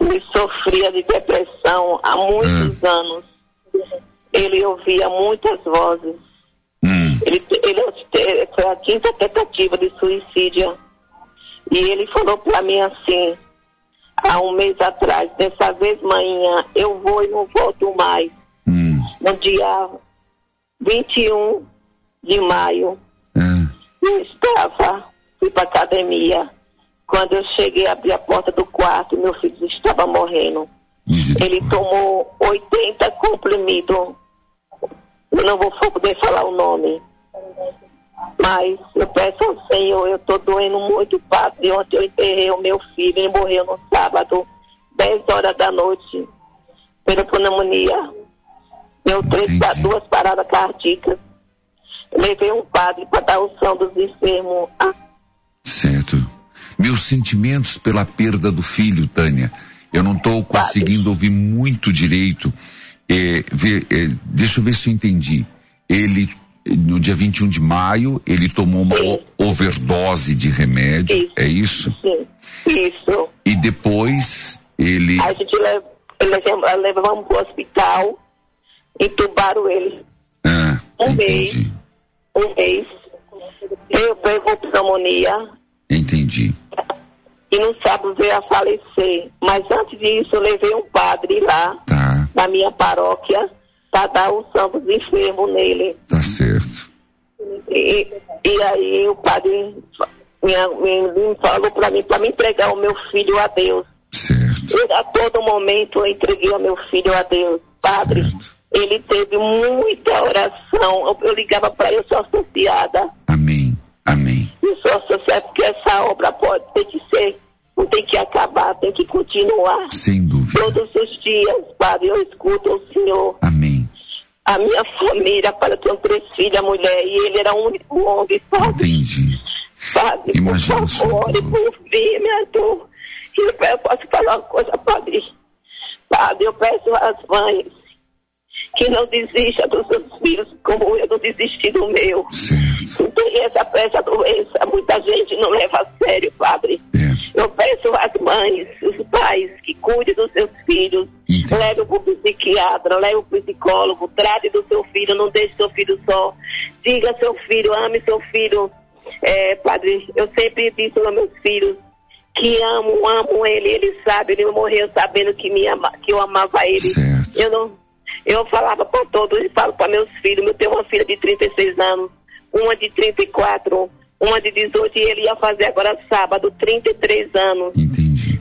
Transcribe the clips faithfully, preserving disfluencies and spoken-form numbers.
Ele sofria de depressão há muitos ah. anos. Ele ouvia muitas vozes. Hum. Ele, ele foi a quinta tentativa de suicídio. E ele falou para mim assim, há um mês atrás, dessa vez, manhã, eu vou e não volto mais. Hum. No dia vinte e um de maio, hum. eu estava, fui para academia. Quando eu cheguei, abri a porta do quarto, meu filho estava morrendo. Ele tomou oitenta comprimidos. Eu não vou poder falar o nome. Mas eu peço ao Senhor, eu estou doendo muito, padre. Ontem eu enterrei o meu filho, ele morreu no sábado, dez horas da noite, pela pneumonia. Deu três, duas paradas cardíacas. Eu levei um padre para dar o som dos enfermos. Ah. Certo. Meus sentimentos pela perda do filho, Tânia. Eu não estou conseguindo ouvir muito direito. É, ver, é, deixa eu ver se eu entendi. Ele, no dia vinte e um de maio, ele tomou uma o, overdose de remédio, isso. É isso? Sim, isso. E depois ele... A gente leva, levamos para o hospital, entubaram ele. Ah, um entendi. mês. Um mês. Eu pegou pneumonia. Entendi. E no sábado veio a falecer. Mas antes disso, eu levei um padre lá, tá. na minha paróquia, para dar o santo dos enfermos nele. Tá certo. E, e aí o padre me, me, me falou para mim, para me entregar o meu filho a Deus. Certo. E a todo momento eu entreguei o meu filho a Deus. Padre, certo. Ele teve muita oração. Eu, eu ligava para ele, eu sou associada. Amém. Amém. Eu sou associada porque essa obra pode ter que ser, não tem que acabar, tem que continuar. Sem dúvida. Todos os dias, Padre, eu escuto o Senhor. Amém. A minha família, Padre, eu tenho três filhas, mulher, e ele era o único homem, Padre. Entendi. Padre, imagina, por favor, ore por mim, minha dor. Eu posso falar uma coisa, Padre? Padre, eu peço às mães que não desista dos seus filhos, como eu não desisti do meu. Certo. Não tem essa, essa doença, muita gente não leva a sério, Padre. É. Eu peço às mães, os pais, que cuidem dos seus filhos, leve para o psiquiatra, leve para o psicólogo, trate do seu filho, não deixe seu filho só. Diga ao seu filho, ame seu filho. É, Padre, eu sempre disse aos meus filhos que amo, amo ele, ele sabe, ele morreu sabendo que, me ama, que eu amava ele. Certo. Eu não... Eu falava para todos e falo para meus filhos. Eu tenho uma filha de trinta e seis anos, uma de trinta e quatro, uma de dezoito, e ele ia fazer agora sábado, trinta e três anos. Entendi.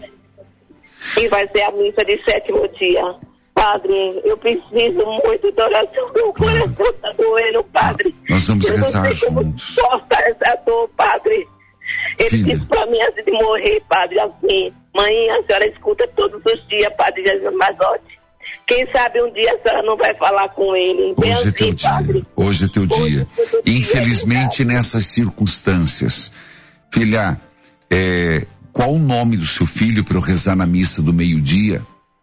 E vai ser a missa de sétimo dia. Padre, eu preciso muito de oração. Meu coração está doendo, Padre. Nós vamos eu rezar não sei como juntos. suportar essa dor, Padre. Ele Filha. disse para mim antes de morrer, Padre, assim: mãe, a senhora escuta todos os dias, Padre Jesus Mazotti. Quem sabe um dia a senhora não vai falar com ele. Hoje assim, é teu dia. Padre. Hoje é teu Hoje dia. é teu Infelizmente, dia, nessas circunstâncias. Filha, é, qual o nome do seu filho para eu rezar na missa do meio-dia?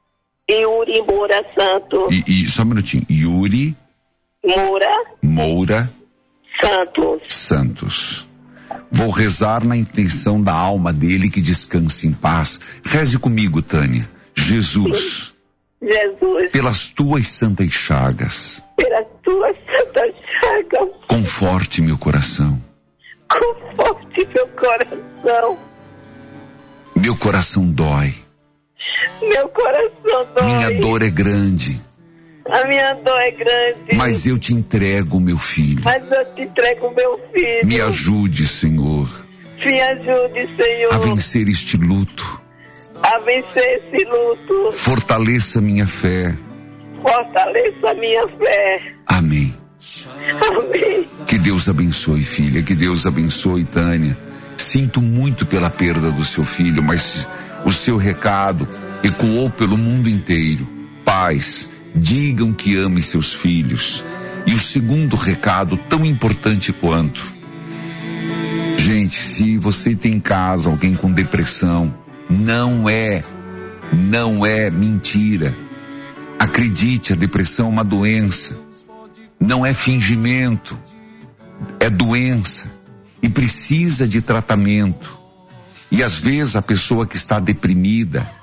Yuri Moura Santos. E, e, só um minutinho. Yuri Moura Moura Santos. Santos. Vou rezar na intenção da alma dele que descanse em paz. Reze comigo, Tânia. Jesus. Jesus, pelas tuas santas chagas, pelas tuas santas chagas, conforte meu coração, conforte meu coração, meu coração dói, meu coração dói, minha dor é grande, a minha dor é grande, mas eu te entrego meu filho, mas eu te entrego meu filho, me ajude, Senhor, me ajude, Senhor, a vencer este luto, a vencer esse luto. Fortaleça minha fé. Fortaleça minha fé. Amém. Amém. Que Deus abençoe, filha. Que Deus abençoe, Tânia. Sinto muito pela perda do seu filho, mas o seu recado ecoou pelo mundo inteiro. Pais, digam que ame seus filhos. E o segundo recado, tão importante quanto: gente, se você tem em casa alguém com depressão, Não é, não é mentira. Acredite, a depressão é uma doença. Não é fingimento. É doença. E precisa de tratamento. E às vezes a pessoa que está deprimida,